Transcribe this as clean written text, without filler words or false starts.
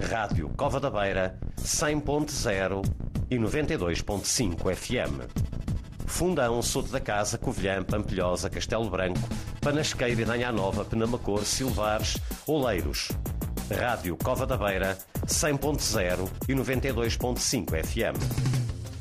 Rádio Cova da Beira, 100.0 e 92.5 FM. Fundão, Soto da Casa, Covilhã, Pampilhosa, Castelo Branco, Panasqueira e Danha Nova, Penamacor, Silvares, Oleiros. Rádio Cova da Beira, 100.0 e 92.5 FM.